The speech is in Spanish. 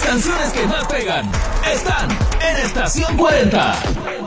canciones que más pegan están en Estación 40.